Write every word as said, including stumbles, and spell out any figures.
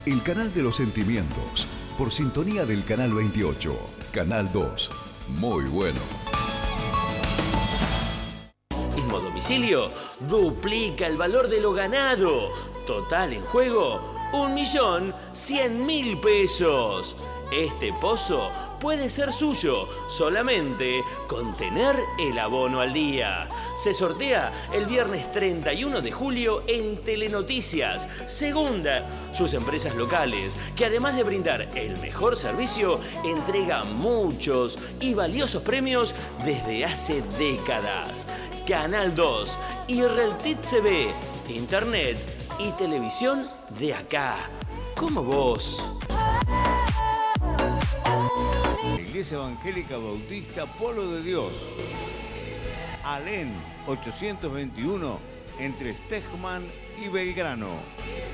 El canal de los sentimientos, por sintonía del canal veintiocho, Canal dos, muy bueno. Mismo domicilio duplica el valor de lo ganado. Total en juego, un millón cien mil pesos. Este pozo puede ser suyo solamente con tener el abono al día. Se sortea el viernes treinta y uno de julio en Telenoticias, Segunda, sus empresas locales, que además de brindar el mejor servicio, entrega muchos y valiosos premios desde hace décadas. Canal dos y Reltit T V, internet y televisión de acá, como vos. Iglesia Evangélica Bautista Polo de Dios. Alén ochocientos veintiuno entre Stegman y Belgrano.